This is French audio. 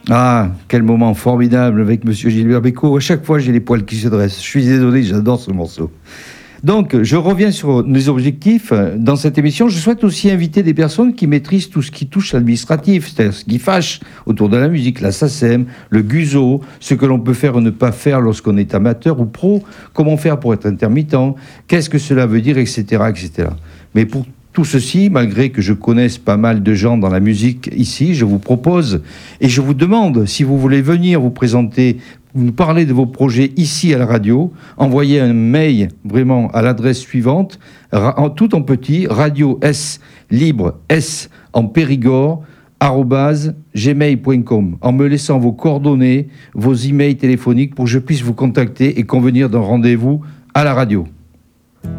Ah, quel moment formidable avec Monsieur Gilbert Bécaud. À chaque fois, j'ai les poils qui se dressent. Je suis désolé, j'adore ce morceau. Donc, je reviens sur nos objectifs. Dans cette émission, je souhaite aussi inviter des personnes qui maîtrisent tout ce qui touche l'administratif, c'est-à-dire ce qui fâche autour de la musique, la SACEM, le GUSO, ce que l'on peut faire ou ne pas faire lorsqu'on est amateur ou pro, comment faire pour être intermittent, qu'est-ce que cela veut dire, etc., etc. Mais pour tout ceci, malgré que je connaisse pas mal de gens dans la musique ici, je vous propose et je vous demande si vous voulez venir vous présenter, nous parler de vos projets ici à la radio, envoyez un mail vraiment à l'adresse suivante, tout en petit, radio S libre S en Périgord, @gmail.com, en me laissant vos coordonnées, vos emails téléphoniques pour que je puisse vous contacter et convenir d'un rendez-vous à la radio.